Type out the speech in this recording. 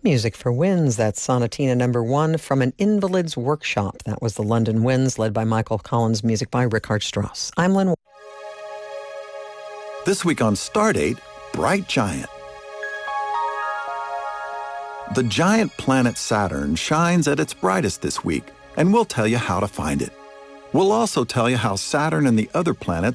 music for Winds. That's Sonatina number 1 from An Invalid's Workshop. That was the London Winds, led by Michael Collins, music by Richard Strauss. I'm Lynn. This week on Stardate, Bright Giant. The giant planet Saturn shines at its brightest this week, and we'll tell you how to find it. We'll also tell you how Saturn and the other planets